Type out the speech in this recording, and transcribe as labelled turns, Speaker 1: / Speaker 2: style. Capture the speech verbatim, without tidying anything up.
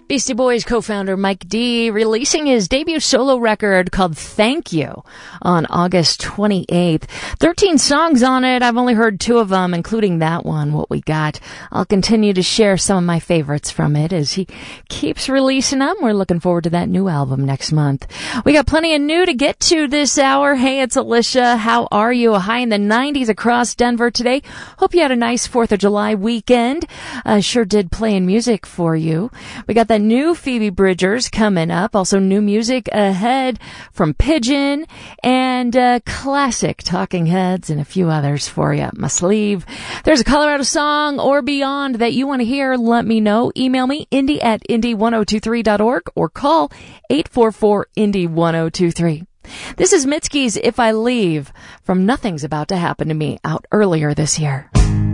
Speaker 1: Beastie Boys co-founder Mike D releasing his debut solo record called Thank You on August twenty-eighth. thirteen songs on it. I've only heard two of them, including that one, What We Got. I'll continue to share some of my favorites from it as he keeps releasing them. We're looking forward to that new album next month. We got plenty of new to get to this hour. Hey, it's Alicia. How are you? A high in the nineties across Denver today. Hope you had a nice fourth of July weekend. Uh, sure did playing music for you. We got that new Phoebe Bridgers coming up. Also new music ahead from Pigeon and uh, classic Talking Heads and a few others for you up my sleeve. There's a Colorado song or beyond that you want to hear. Let me know. Email me, Indy at Indy ten twenty-three dot org or call eight four four Indy ten twenty-three. This is Mitski's If I Leave from Nothing's About to Happen to Me out earlier this year.